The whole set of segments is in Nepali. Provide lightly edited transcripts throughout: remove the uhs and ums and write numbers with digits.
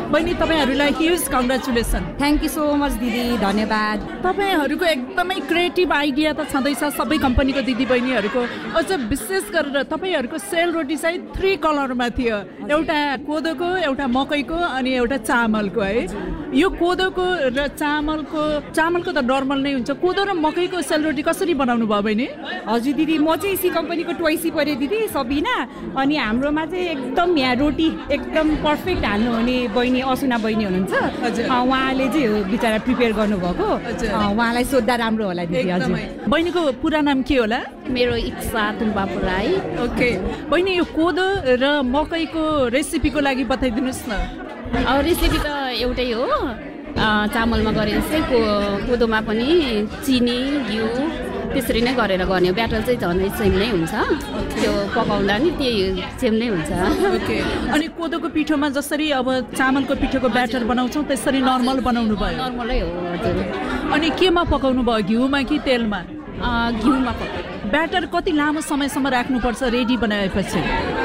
बहिनी तपाईहरुलाई huge congratulation. Thank you so much दिदी, धन्यवाद। तपाईहरुको एकदमै क्रिएटिभ आइडिया त छँदैछ सबै कम्पनीको दिदी बहिनीहरुको। अझ विशेष गरेर तपाईहरुको सेल रोटी चाहिँ 3 कलरमा थियो, एउटा कोदोको, एउटा मकैको अनि एउटा चामलको है। यो कोदोको र चामलको त नर्मल नै हुन्छ, कोदो र मकैको सेल रोटी कसरी बनाउनु भयो बहिनी? हजुर दिदी, म चाहिँ इसी कम्पनीको ट्वाइसी परे दिदी सबिना, अनि हाम्रोमा चाहिँ एकदम यहाँ रोटी एकदम पर्फेक्ट हाल्नुहुने बहिनी असुना बहिनी हुनुहुन्छ। उहाँले चाहिँ बिचरा प्रिपेयर गर्नुभएको, उहाँलाई सोद्धा राम्रो होला दिदी। हजुर बहिनीको पुरा नाम के होला? मेरो इच्छा तुलबा राई। ओके बहिनी, यो कोदो र मकैको रेसिपीको लागि बताइदिनुहोस् न। रेसिपी त एउटै हो, चामलमा गरे जस्तै कोदोमा पनि चिनी घिउ त्यसरी नै गरेर गर्ने। ब्याटर चाहिँ झन् सेम नै हुन्छ, त्यो पकाउँदा नि त्यही सेम नै हुन्छ। ओके, अनि कोदोको पिठोमा जसरी अब चामलको पिठोको ब्याटर बनाउँछौँ त्यसरी नर्मल बनाउनु भयो? नर्मलै हो हजुर। अनि केमा पकाउनु भयो, घिउमा कि तेलमा? घिउमा पकाउनु। ब्याटर कति लामो समयसम्म राख्नुपर्छ रेडी बनाएपछि?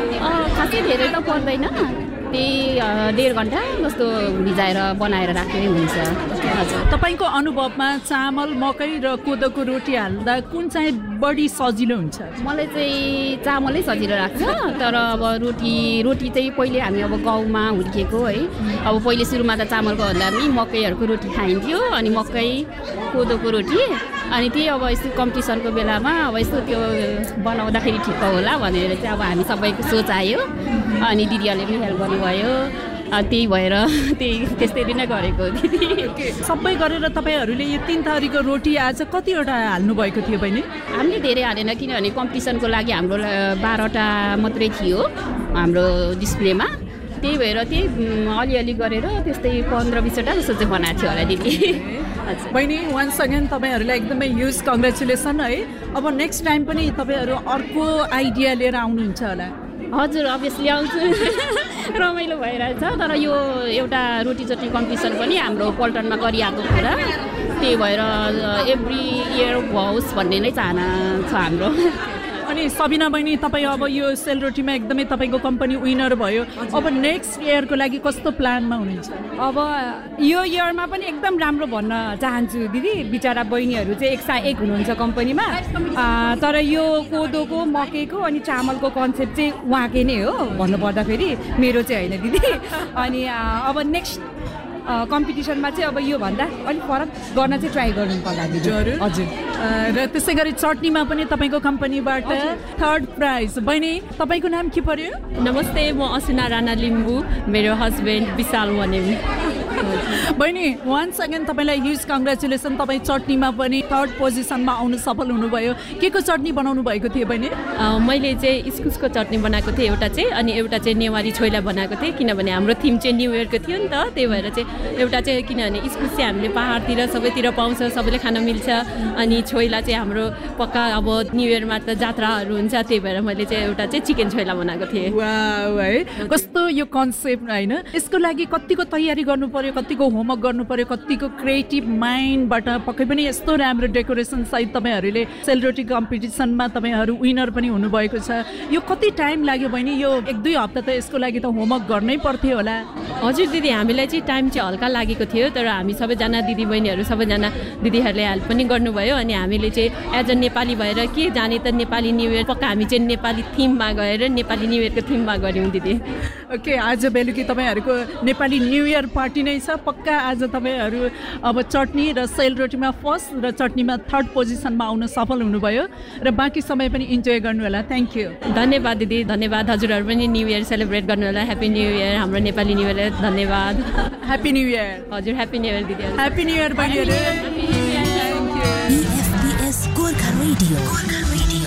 खासै धेरै त पर्दैन, त्यही 1.5 घन्टा जस्तो भिजाएर बनाएर राख्दै हुन्छ। तपाईँको अनुभवमा चामल मकै र कोदोको रोटी हाल्दा कुन चाहिँ बढी सजिलो हुन्छ? मलाई चाहिँ चामलै सजिलो लाग्छ, तर अब रोटी चाहिँ पहिले हामी अब गाउँमा हुर्किएको है, अब पहिले सुरुमा त चामलको भन्दा पनि मकैहरूको रोटी खाइन्थ्यो, अनि मकै कोदोको रोटी, अनि त्यही अब यस्तो कम्पिटिसनको बेलामा अब यस्तो त्यो बनाउँदाखेरि ठिक होला भनेर चाहिँ अब हामी सबैको सोच आयो, अनि दिदीहरूले पनि हेल्प गर्नुभयो, त्यही भएर त्यस्तै नै गरेको दिदी। सबै गरेर तपाईँहरूले यो 3 थरीको रोटी आज कतिवटा हाल्नुभएको थियो बहिनी? हामीले धेरै हालेन, किनभने कम्पिटिसनको लागि हाम्रो 12वटा मात्रै थियो हाम्रो डिस्प्लेमा, त्यही भएर त्यही अलिअलि गरेर त्यस्तै 15-20वटा जस्तो चाहिँ बनाएको थियो होला दिदी। बहिनी वान्स अगेन तपाईँहरूलाई एकदमै ह्युज कङ्ग्रेचुलेसन है। अब नेक्स्ट टाइम पनि तपाईँहरू अर्को आइडिया लिएर आउनुहुन्छ होला? हजुर अभियसली आउँछु, रमाइलो भइरहेछ। तर यो एउटा रोटी चटनी कम्पिटिसन पनि हाम्रो पल्टनमा गरिआएको कुरा, त्यही भएर एभ्री इयर होस् भन्ने नै चाहना छ हाम्रो। अनि सबिना बहिनी, तपाईँ अब यो सेल रोटीमा एकदमै तपाईँको कम्पनी विनर भयो, अब नेक्स्ट इयरको लागि कस्तो प्लानमा हुनुहुन्छ? अब यो इयरमा पनि एकदम राम्रो भन्न चाहन्छु दिदी, बिचरा बहिनीहरू चाहिँ एक हुनुहुन्छ कम्पनीमा, तर यो कोदोको मकैको अनि चामलको कन्सेप्ट चाहिँ उहाँकै नै हो भन्नुपर्दाखेरि, मेरो चाहिँ होइन दिदी। अनि अब नेक्स्ट कम्पिटिसनमा चाहिँ अब यो भन्दा अलिक फरक गर्न चाहिँ ट्राई गर्नु पर्ला दिदी। हजुर। र त्यसै गरी चटनीमा पनि तपाईँको कम्पनीबाट 3rd प्राइज। बहिनी तपाईँको नाम के पर्यो? नमस्ते, म असिना राणा लिम्बू, मेरो हस्बेन्ड विशाल वनेम। बहिनी वान्स अगेन तपाईँलाई ह्युज कङ्ग्रेचुलेसन, तपाईँ चटनीमा पनि 3rd पोजिसनमा आउनु सफल हुनुभयो। के को चटनी बनाउनु भएको थियो बहिनी? मैले चाहिँ इस्कुसको चटनी बनाएको थिएँ एउटा चाहिँ, अनि एउटा चाहिँ नेवारी छोइला बनाएको थिएँ, किनभने हाम्रो थिम चाहिँ न्यू इयरको थियो नि त, त्यही भएर चाहिँ एउटा चाहिँ किनभने इस्कुस चाहिँ हामीले पहाडतिर सबैतिर पाउँछ, सबैले खान मिल्छ, अनि छोइला चाहिँ हाम्रो पक्का अब न्यू इयरमा त जात्राहरू हुन्छ, त्यही भएर मैले चाहिँ एउटा चाहिँ चिकन छोइला बनाएको थिएँ। वाउ है, कस्तो यो कन्सेप्ट होइन, यसको लागि कतिको तयारी गर्नु पर्यो, कतिको होमवर्क गर्नु पर्यो, कतिको क्रिएटिभ माइन्डबाट पक्कै पनि यस्तो राम्रो डेकोरेसन सहित तपाईँहरूले सेलरोटी कम्पिटिसनमा तपाईँहरू विनर पनि हुनुभएको छ। यो कति टाइम लाग्यो बहिनी? यो 1-2 हप्ता त यसको लागि त होमवर्क गर्नै पर्थ्यो होला? हजुर दिदी, हामीलाई चाहिँ टाइम चाहिँ हल्का लागेको थियो, तर हामी सबैजना दिदीबहिनीहरू सबैजना दिदीहरूले हेल्प पनि गर्नुभयो, अनि हामीले चाहिँ एज अ नेपाली भएर के जाने त नेपाली न्यू इयर, पक्का हामी चाहिँ नेपाली थिममा गएर नेपाली न्यू इयरको थिममा गऱ्यौँ दिदी। ओके, आज बेलुकी तपाईँहरूको नेपाली न्यू इयर पार्टी नै छ, पक्का आज तपाईँहरू अब चटनी र सेलरोटीमा 1st र चटनीमा 3rd पोजिसनमा आउन सफल हुनुभयो, र बाँकी समय पनि इन्जोय गर्नु होला। Thank you. धन्यवाद दिदी, धन्यवाद। हजुरहरू पनि न्यू इयर सेलिब्रेट गर्नु होला। ह्याप्पी न्यू इयर, हाम्रो नेपाली न्यू इयर। धन्यवाद। Happy new year. हजुर, ह्याप्पी न्यू इयर दिदी। ह्याप्पी न्यू इयर बहिनीहरू। EFBS Gorkha radio.